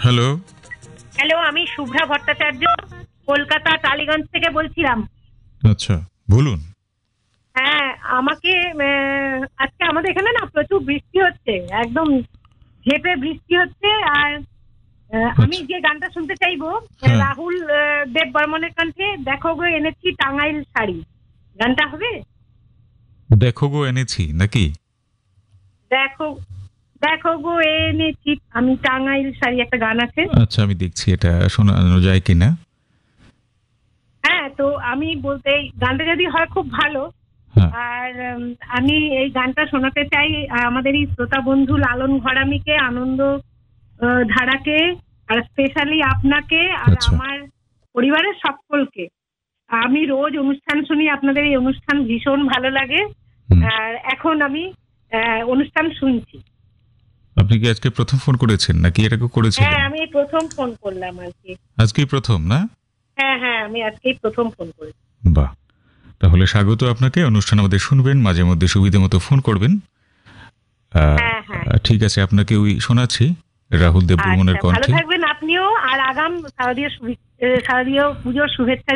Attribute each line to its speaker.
Speaker 1: Hello.
Speaker 2: Hello, আমি শুভ্রা ভট্টাচার্য কলকাতা টালিগঞ্জ থেকে বলছিলাম।
Speaker 1: আচ্ছা, বলুন।
Speaker 2: হ্যাঁ, আমাকে আজকে আমাদের এখানে না প্রচুর বৃষ্টি হচ্ছে, একদম ঝেঁপে বৃষ্টি হচ্ছে। আর আমি
Speaker 1: আচ্ছা।
Speaker 2: যে গানটা শুনতে চাইবো,
Speaker 1: হ্যাঁ।
Speaker 2: রাহুল দেব বর্মনের কণ্ঠে দেখো গো এনেছি টাঙ্গাইল শাড়ি, গানটা হবে?
Speaker 1: দেখো গো এনেছি নাকি?
Speaker 2: দেখো দেখো গো এনেছি আমি টাঙ্গাইল শাড়ি, একটা গান আছে।
Speaker 1: আচ্ছা, আমি দেখছি এটা শোনানো যায় কিনা।
Speaker 2: হ্যাঁ, তো আমি বলতে এই গানটা যদি হয় খুব ভালো।
Speaker 1: হ্যাঁ।
Speaker 2: আর আমি এই গানটা শোনাতে চাই আমাদের এই শ্রোতা বন্ধু লালন ঘরামিকে, আনন্দ ধারাকে, আর স্পেশালি আপনাকে আর
Speaker 1: আচ্ছা।
Speaker 2: আমার পরিবারের সকলকে। আমি রোজ অনুষ্ঠান শুনি, আপনাদের এই অনুষ্ঠান ভীষণ ভালো লাগে।
Speaker 1: হুম।
Speaker 2: আর এখন আমি অনুষ্ঠান শুনছি।
Speaker 1: আপনি কি আজকে প্রথম ফোন করেছেন নাকি এর আগে
Speaker 2: হ্যাঁ,
Speaker 1: করেছিলেন?
Speaker 2: আমি এই প্রথম ফোন করলাম আর কি।
Speaker 1: আজকেই প্রথম না?
Speaker 2: হ্যাঁ হ্যাঁ, আমি আজকেই প্রথম ফোন করেছি।
Speaker 1: বাহ! তাহলে স্বাগত আপনাকে। অনুষ্ঠান আমাদের শুনবেন, মাঝে মধ্যে সুবিধে মতো ফোন করবেন।
Speaker 2: হ্যাঁ হ্যাঁ,
Speaker 1: ঠিক আছে, আপনাকে ওই শোনাচ্ছি রাহুল দেব বর্মনের
Speaker 2: আচ্ছা, ভালো
Speaker 1: কণ্ঠে।
Speaker 2: থাকবেন আপনিও। আর আগাম শারদীয় পুজোর শুভেচ্ছা